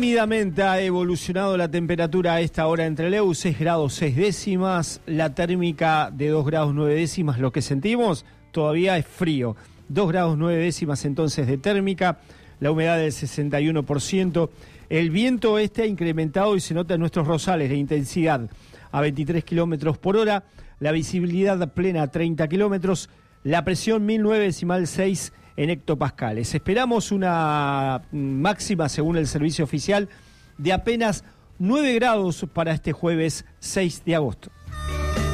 Tímidamente ha evolucionado la temperatura a esta hora en Trelew, 6 grados 6 décimas, la térmica de 2 grados 9 décimas, lo que sentimos todavía es frío, 2 grados 9 décimas entonces de térmica, la humedad del 61%, el viento ha incrementado y se nota en nuestros rosales, la intensidad a 23 kilómetros por hora, la visibilidad plena a 30 kilómetros, la presión 1009,6 en hectopascales. Esperamos una máxima, según el servicio oficial, de apenas 9 grados para este jueves 6 de agosto.